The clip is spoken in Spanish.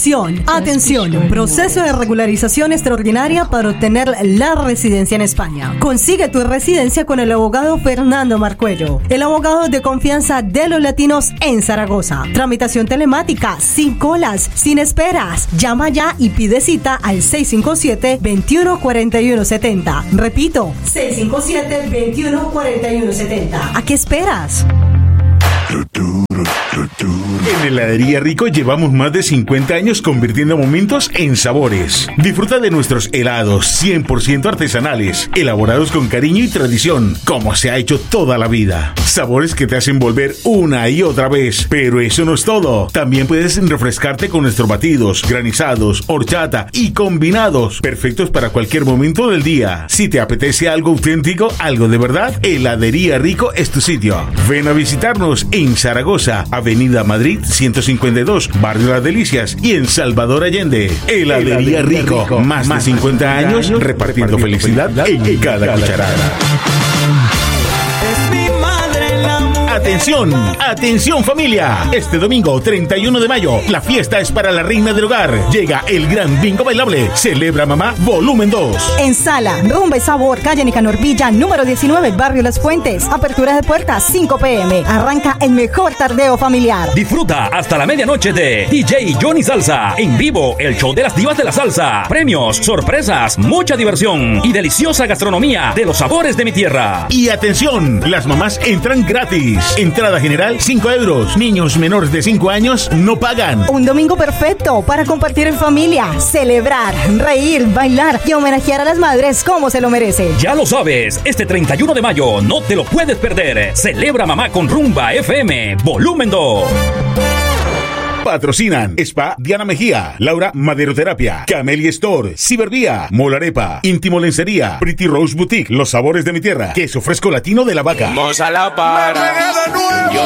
Atención, atención, proceso de regularización extraordinaria para obtener la residencia en España. Consigue tu residencia con el abogado Fernando Marcuello, el abogado de confianza de los latinos en Zaragoza. Tramitación telemática, sin colas, sin esperas. Llama ya y pide cita al 657-214170. Repito, 657-214170. ¿A qué esperas? En Heladería Rico llevamos más de 50 años convirtiendo momentos en sabores. Disfruta de nuestros helados 100% artesanales, elaborados con cariño y tradición, como se ha hecho toda la vida. Sabores que te hacen volver una y otra vez. Pero eso no es todo. También puedes refrescarte con nuestros batidos, granizados, horchata y combinados, perfectos para cualquier momento del día. Si te apetece algo auténtico, algo de verdad, Heladería Rico es tu sitio. Ven a visitarnos en Zaragoza, Avenida Madrid 152, Barrio Las Delicias, y en Salvador Allende. Heladería Rico, más de 50 años repartiendo felicidad en cada cucharada. Atención, atención familia. Este domingo 31 de mayo, la fiesta es para la reina del hogar. Llega el gran bingo bailable. Celebra Mamá Volumen 2. En Sala, Rumba y Sabor, calle Nicanor Villa, número 19, Barrio Las Fuentes. Apertura de puertas 5 p.m. Arranca el mejor tardeo familiar. Disfruta hasta la medianoche de DJ Johnny Salsa. En vivo, el show de las divas de la salsa. Premios, sorpresas, mucha diversión y deliciosa gastronomía de los sabores de mi tierra. Y atención, las mamás entran gratis. Entrada general 5 euros. Niños menores de 5 años no pagan. Un domingo perfecto para compartir en familia, celebrar, reír, bailar y homenajear a las madres como se lo merece. Ya lo sabes, este 31 de mayo no te lo puedes perder. Celebra Mamá con Rumba FM Volumen 2. Patrocinan Spa Diana Mejía, Laura Maderoterapia, Camellia Store, Cibervía, Molarepa, Íntimo Lencería, Pretty Rose Boutique, Los Sabores de mi Tierra, Queso Fresco Latino de la Vaca. Vamos a la par. Yo